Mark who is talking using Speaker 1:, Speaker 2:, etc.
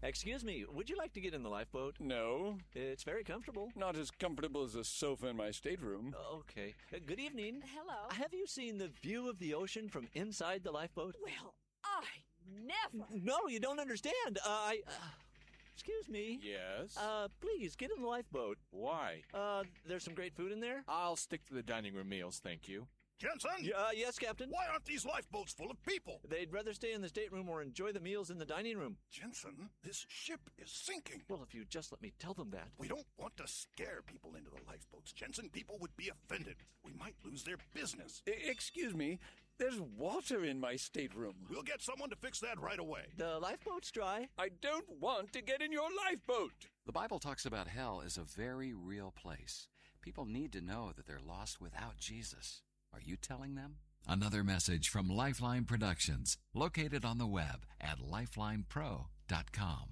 Speaker 1: Excuse me, would you like to get in the lifeboat?
Speaker 2: No,
Speaker 1: It's very comfortable.
Speaker 2: not as comfortable as a sofa in my stateroom.
Speaker 1: Okay. Good evening.
Speaker 3: Hello.
Speaker 1: Have you seen the view of the ocean from inside the lifeboat?
Speaker 3: Well, I never.
Speaker 1: No, you don't understand. Excuse me.
Speaker 2: Yes?
Speaker 1: Please, get in the lifeboat.
Speaker 2: Why?
Speaker 1: There's some great food in there?
Speaker 2: I'll stick to the dining room meals, thank you.
Speaker 4: Jensen?
Speaker 1: Yes, Captain.
Speaker 4: Why aren't these lifeboats full of people?
Speaker 1: They'd rather stay in the stateroom or enjoy the meals in the dining room.
Speaker 4: Jensen, this ship is sinking.
Speaker 1: Well, if you just let me tell them that.
Speaker 4: We don't want to scare people into the lifeboats, Jensen. People would be offended. We might lose their business.
Speaker 2: Excuse me, there's water in my stateroom.
Speaker 4: We'll get someone to fix that right away.
Speaker 1: The lifeboat's dry.
Speaker 2: I don't want to get in your lifeboat.
Speaker 5: The Bible talks about hell as a very real place. People need to know that they're lost without Jesus. Are you telling them?
Speaker 6: Another message from Lifeline Productions, located on the web at lifelinepro.com.